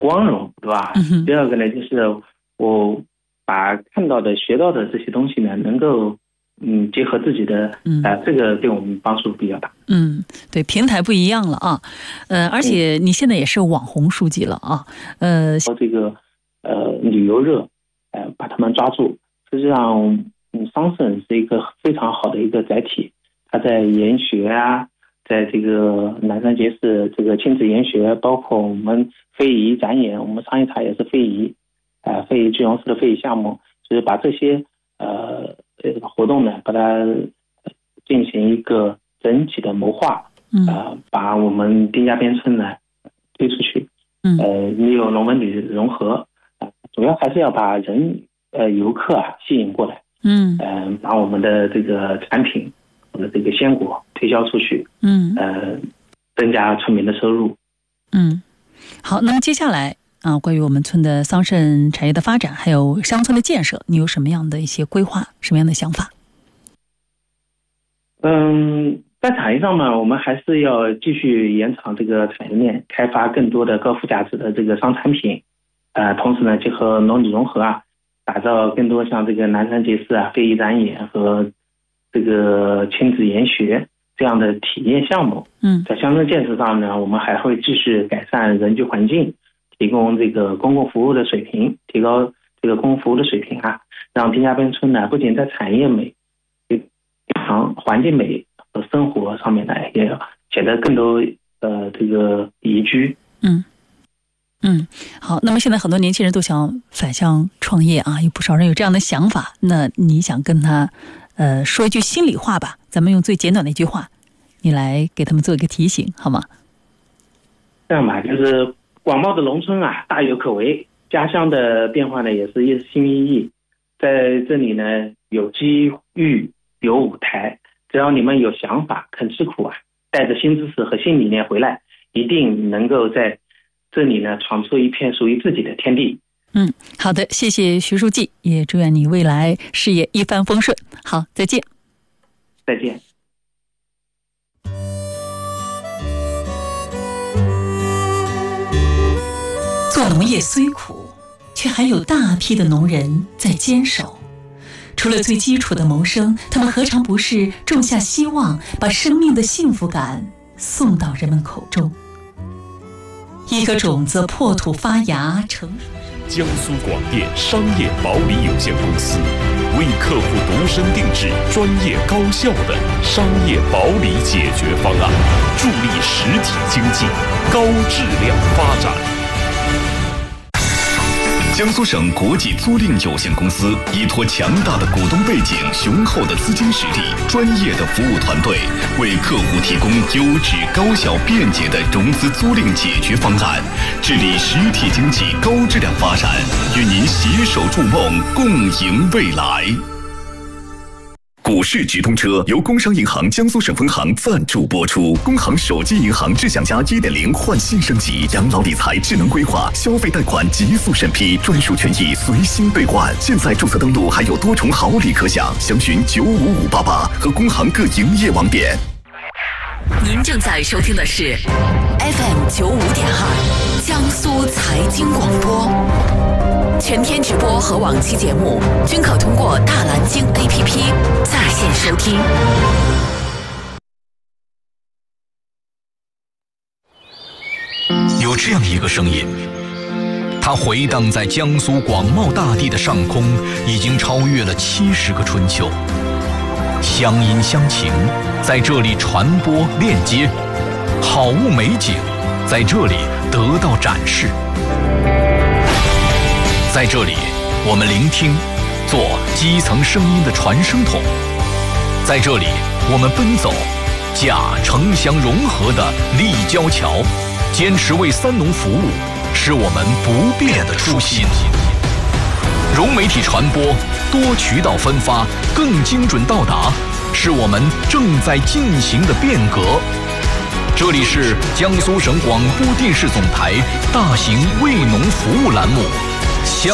光荣，对吧？第二个呢，就是我把看到的、学到的这些东西呢，能够结合自己的这个对我们帮助比较大。 对，平台不一样了啊，而且你现在也是网红书记了啊， 这个旅游热，把他们抓住。实际上，桑葚是一个非常好的一个载体，它在研学啊，在这个南山节市这个亲子研学，包括我们非遗展演，我们商业茶也是非遗，非遗巨龙寺的非遗项目，就是把这些活动呢，把它进行一个整体的谋划，把我们丁家边村呢推出去，利用农文旅融合，主要还是要把游客吸引过来，把我们的这个产品，我们的这个鲜果推销出去，增加村民的收入。 好，那么接下来关于我们村的桑葚产业的发展，还有乡村的建设，你有什么样的一些规划，什么样的想法？ 在产业上呢，我们还是要继续延长这个产业链，开发更多的高附加值的这个商产品，同时呢，结合农旅融合打造更多像这个南山节市非遗展演和这个亲子研学这样的体验项目。在乡村建设上呢，我们还会继续改善人居环境，提供这个公共服务的水平，提高这个公共服务的水平让丁家边村呢不仅在产业美、环境美和生活上面呢也要显得更多这个宜居。 好，那么现在很多年轻人都想返乡创业有不少人有这样的想法，那你想跟他说一句心里话吧，咱们用最简短的一句话，你来给他们做一个提醒好吗？ 这样吧，就是广袤的农村大有可为，家乡的变化呢也是一心一意，在这里呢有机遇有舞台，只要你们有想法肯吃苦带着新知识和新理念回来，一定能够在这里呢闯出一片属于自己的天地。 好的，谢谢徐书记，也祝愿你未来事业一帆风顺。好，再见。 再见。 做农业虽苦，却还有大批的农人在坚守。除了最基础的谋生，他们何尝不是种下希望，把生命的幸福感送到人们口中。一颗种子破土发芽成熟。 江苏广电商业保理有限公司为客户独身定制专业高效的商业保理解决方案，助力实体经济高质量发展。 江苏省国际租赁有限公司依托强大的股东背景、雄厚的资金实力、专业的服务团队，为客户提供优质、高效、便捷的融资租赁解决方案，致力实体经济高质量发展，与您携手筑梦，共赢未来。股市直通车由工商银行江苏省分行赞助播出。工行手机银行智享家 1.0 焕新升级，养老理财智能规划，消费贷款极速审批，专属权益随心兑换。现在注册登录还有多重好礼可享，详询95588和工行各营业网点。 您正在收听的是 FM 95.2江苏财经广播，全天直播和往期节目均可通过大蓝鲸 APP 在线收听。 有这样一个声音，它回荡在江苏广袤大地的上空，已经超越了70个春秋。乡音乡情在这里传播链接，好物美景在这里得到展示。在这里，我们聆听，做基层声音的传声筒；在这里，我们奔走，架城乡融合的立交桥，坚持为三农服务，是我们不变的初心。融媒体传播，多渠道分发，更精准到达，是我们正在进行的变革。这里是江苏省广播电视总台大型为农服务栏目。